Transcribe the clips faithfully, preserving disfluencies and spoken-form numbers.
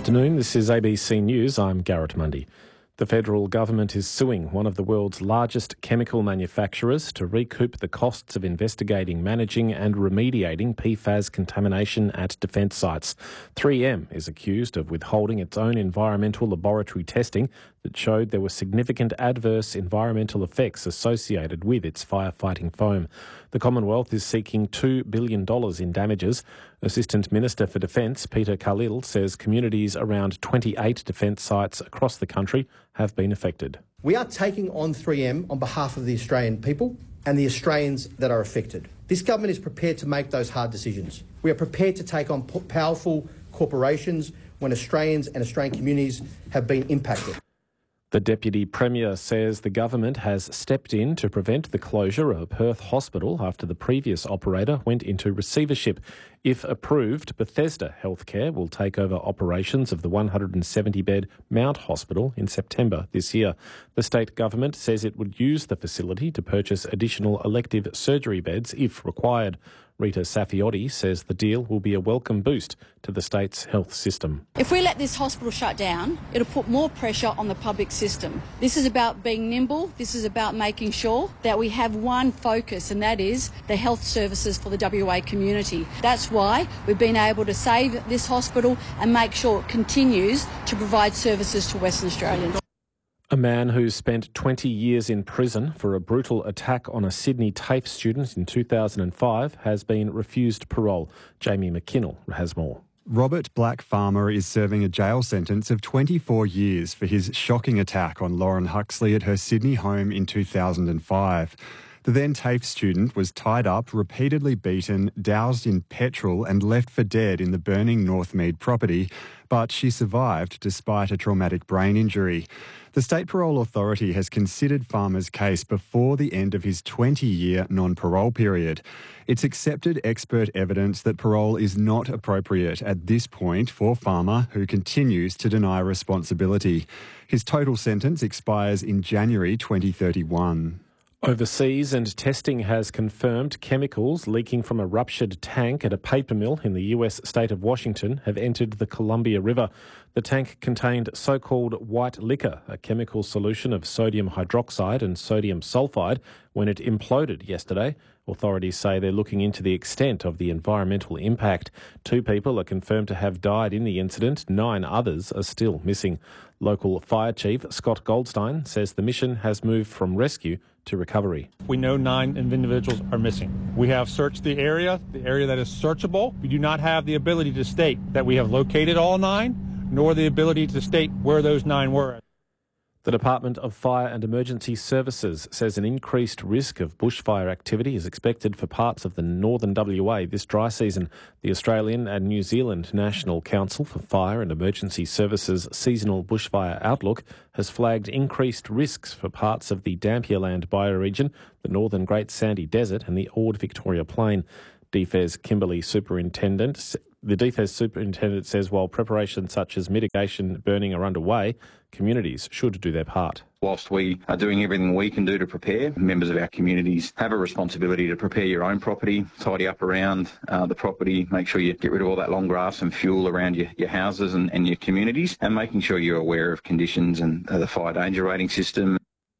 Afternoon, this is A B C News. I'm Garrett Mundy. The federal government is suing one of the world's largest chemical manufacturers to recoup the costs of investigating, managing and remediating P FAS contamination at defence sites. three M is accused of withholding its own environmental laboratory testing that showed there were significant adverse environmental effects associated with its firefighting foam. The Commonwealth is seeking two billion dollars in damages. Assistant Minister for Defence Peter Khalil says communities around twenty-eight defence sites across the country have been affected. We are taking on three M on behalf of the Australian people and the Australians that are affected. This government is prepared to make those hard decisions. We are prepared to take on powerful corporations when Australians and Australian communities have been impacted. The Deputy Premier says the government has stepped in to prevent the closure of Perth Hospital after the previous operator went into receivership. If approved, Bethesda Healthcare will take over operations of the one hundred seventy bed Mount Hospital in September this year. The state government says it would use the facility to purchase additional elective surgery beds if required. Rita Safiotti says the deal will be a welcome boost to the state's health system. If we let this hospital shut down, it'll put more pressure on the public system. This is about being nimble. This is about making sure that we have one focus, and that is the health services for the W A community. That's why we've been able to save this hospital and make sure it continues to provide services to Western Australians. A man who spent twenty years in prison for a brutal attack on a Sydney TAFE student in two thousand five has been refused parole. Jamie McKinnell has more. Robert Black Farmer is serving a jail sentence of twenty-four years for his shocking attack on Lauren Huxley at her Sydney home in two thousand five. The then TAFE student was tied up, repeatedly beaten, doused in petrol and left for dead in the burning Northmead property, but she survived despite a traumatic brain injury. The State Parole Authority has considered Farmer's case before the end of his twenty-year non-parole period. It's accepted expert evidence that parole is not appropriate at this point for Farmer, who continues to deny responsibility. His total sentence expires in January twenty thirty-one. Overseas, and testing has confirmed chemicals leaking from a ruptured tank at a paper mill in the U S state of Washington have entered the Columbia River. The tank contained so-called white liquor, a chemical solution of sodium hydroxide and sodium sulfide, when it imploded yesterday. Authorities say they're looking into the extent of the environmental impact. Two people are confirmed to have died in the incident. Nine others are still missing. Local Fire Chief Scott Goldstein says the mission has moved from rescue to recovery. We know nine individuals are missing. We have searched the area, the area that is searchable. We do not have the ability to state that we have located all nine, nor the ability to state where those nine were. The Department of Fire and Emergency Services says an increased risk of bushfire activity is expected for parts of the northern W A this dry season. The Australian and New Zealand National Council for Fire and Emergency Services Seasonal Bushfire Outlook has flagged increased risks for parts of the Dampierland bioregion, the northern Great Sandy Desert and the Ord Victoria Plain. D F E S Kimberley Superintendent The D F E S Superintendent says while preparations such as mitigation burning are underway, communities should do their part. Whilst we are doing everything we can do to prepare, members of our communities have a responsibility to prepare your own property, tidy up around uh, the property, make sure you get rid of all that long grass and fuel around your, your houses and, and your communities, and making sure you're aware of conditions and uh, the fire danger rating system.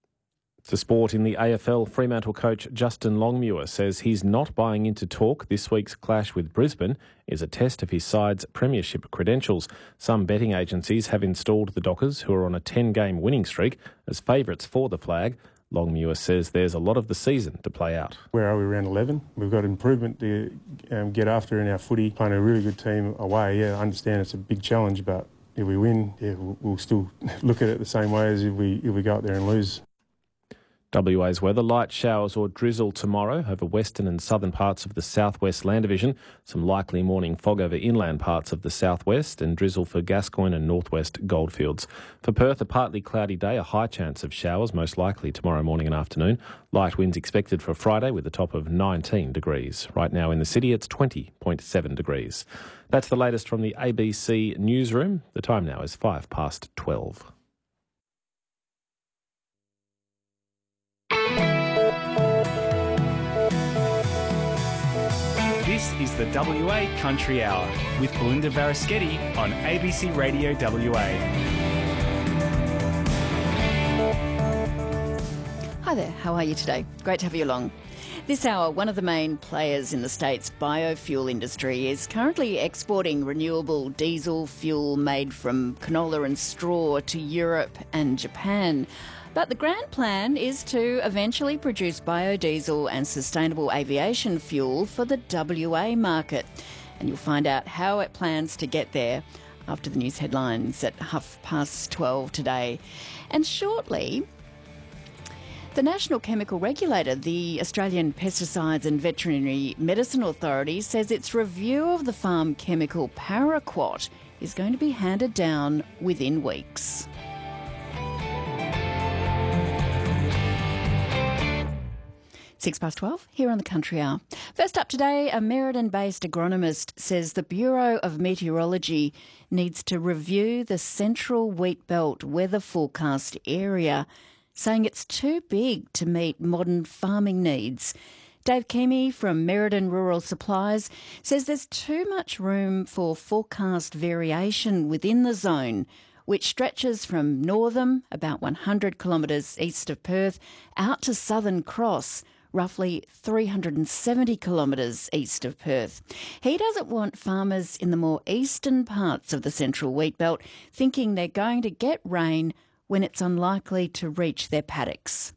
To sport, in the A F L, Fremantle coach Justin Longmuir says he's not buying into talk this week's clash with Brisbane is a test of his side's premiership credentials. Some betting agencies have installed the Dockers, who are on a ten-game winning streak, as favourites for the flag. Longmuir says there's a lot of the season to play out. Where are we, round eleven? We've got improvement to um, get after in our footy. Playing a really good team away, yeah, I understand it's a big challenge, but if we win, yeah, we'll, we'll still look at it the same way as if we, if we go out there and lose. W A's weather: light showers or drizzle tomorrow over western and southern parts of the southwest land division. Some likely morning fog over inland parts of the southwest, and drizzle for Gascoyne and northwest Goldfields. For Perth, a partly cloudy day, a high chance of showers, most likely tomorrow morning and afternoon. Light winds expected for Friday with a top of nineteen degrees. Right now in the city, it's twenty point seven degrees. That's the latest from the A B C newsroom. The time now is five past twelve. This is the W A Country Hour with Belinda Varaschetti on A B C Radio W A. Hi there, how are you today? Great to have you along. This hour, one of the main players in the state's biofuel industry is currently exporting renewable diesel fuel made from canola and straw to Europe and Japan. But the grand plan is to eventually produce biodiesel and sustainable aviation fuel for the W A market. And you'll find out how it plans to get there after the news headlines at half past twelve today. And shortly, the National Chemical Regulator, the Australian Pesticides and Veterinary Medicine Authority, says its review of the farm chemical paraquat is going to be handed down within weeks. Six past twelve, here on the Country Hour. First up today, a Merredin-based agronomist says the Bureau of Meteorology needs to review the central wheat belt weather forecast area, saying it's too big to meet modern farming needs. Dave Keamy from Merredin Rural Supplies says there's too much room for forecast variation within the zone, which stretches from Northam, about one hundred kilometres east of Perth, out to Southern Cross, roughly three hundred seventy kilometres east of Perth. He doesn't want farmers in the more eastern parts of the central wheat belt thinking they're going to get rain when it's unlikely to reach their paddocks.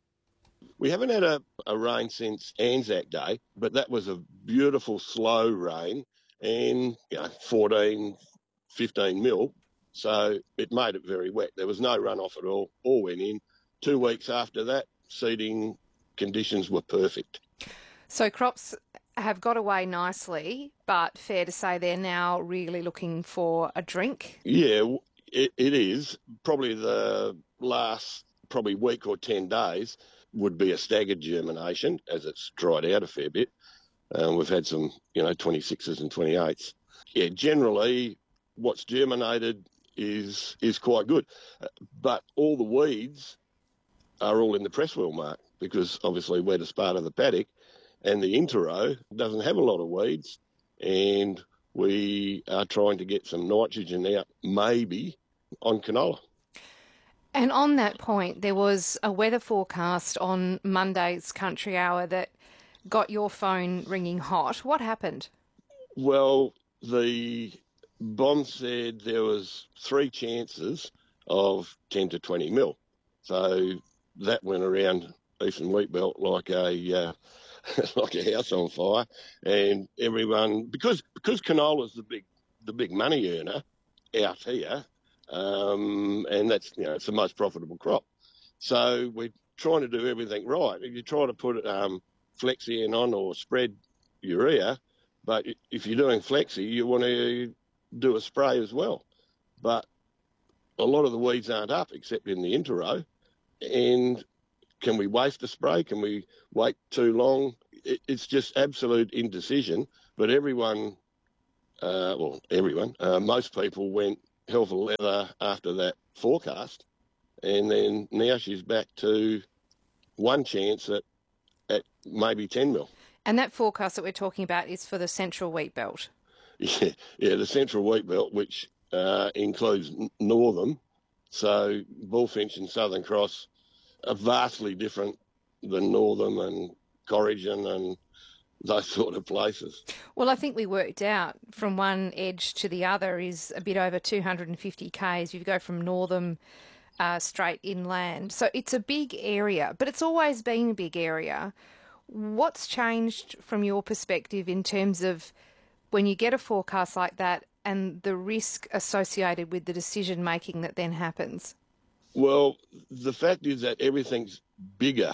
We haven't had a, a rain since Anzac Day, but that was a beautiful slow rain and you know, fourteen, fifteen mil, so it made it very wet. There was no runoff at all, all went in. Two weeks after that, seeding conditions were perfect. So crops have got away nicely, but fair to say they're now really looking for a drink? Yeah, it, it is. Probably the last probably week or ten days would be a staggered germination as it's dried out a fair bit. Um, we've had some, you know, twenty-sixes and twenty-eights. Yeah, generally what's germinated is is quite good. But all the weeds are all in the press wheel mark because obviously wettest part of the paddock, and the interrow doesn't have a lot of weeds, and we are trying to get some nitrogen out maybe on canola. And on that point, there was a weather forecast on Monday's Country Hour that got your phone ringing hot. What happened? Well, the bomb said there was three chances of ten to twenty mil. So that went around Eastern Wheat Belt like a uh, like a house on fire, and everyone because because canola's the big the big money earner out here, um, and that's you know it's the most profitable crop. So we're trying to do everything right. If you try to put um, Flexi on or spread urea, but if you're doing Flexi, you want to do a spray as well. But a lot of the weeds aren't up except in the interrow, and can we waste a spray? Can we wait too long? It, it's just absolute indecision. But everyone, uh, well, everyone, uh, most people went hell for leather after that forecast. And then now she's back to one chance at, at maybe ten mil. And that forecast that we're talking about is for the central wheat belt. Yeah, yeah, the central wheat belt, which uh, includes Northam. So Bullfinch and Southern Cross are vastly different than Northam and Corrigan and those sort of places. Well, I think we worked out from one edge to the other is a bit over two hundred fifty kays. You go from Northam uh, straight inland. So it's a big area, but it's always been a big area. What's changed from your perspective in terms of when you get a forecast like that and the risk associated with the decision making that then happens? Well, the fact is that everything's bigger.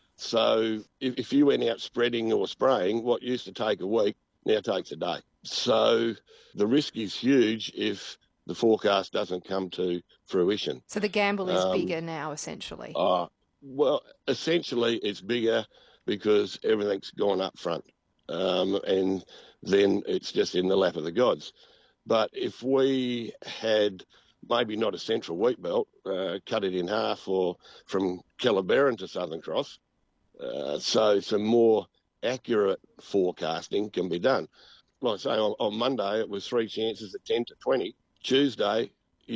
So if, if you went out spreading or spraying, what used to take a week now takes a day. So the risk is huge if the forecast doesn't come to fruition. So the gamble is um, bigger now, essentially. Uh, well, essentially it's bigger because everything's gone up front, um, and then it's just in the lap of the gods. But if we had maybe not a central wheat belt, uh, cut it in half, or from Kellerberrin to Southern Cross, uh, so some more accurate forecasting can be done. Like I say, on, on Monday it was three chances at ten to twenty. Tuesday